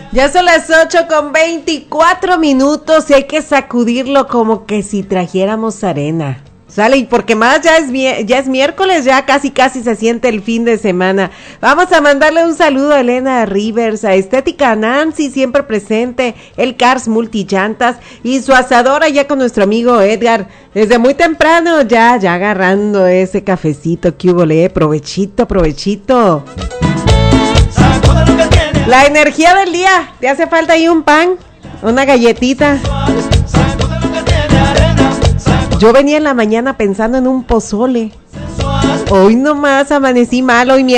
Ya son las 8:24 y hay que sacudirlo como que si trajéramos arena. Sale, y porque más ya es miércoles, ya casi se siente el fin de semana. Vamos a mandarle un saludo a Elena Rivers, a Estética Nancy, siempre presente, el Cars Multillantas y su asadora ya con nuestro amigo Edgar, desde muy temprano, ya agarrando ese cafecito que hubo, provechito. La energía del día, te hace falta ahí un pan, una galletita. Yo venía en la mañana pensando en un pozole. Hoy nomás amanecí mal, hoy